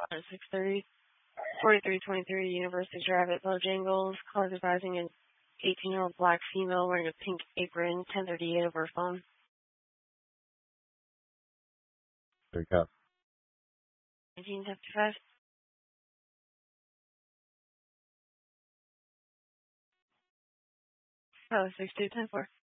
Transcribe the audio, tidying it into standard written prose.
630, 4323 University Drive at Bojangles. Call advising an 18-year-old black female wearing a pink apron, 1038 over phone. There you go. 1975. Oh, 6210-4.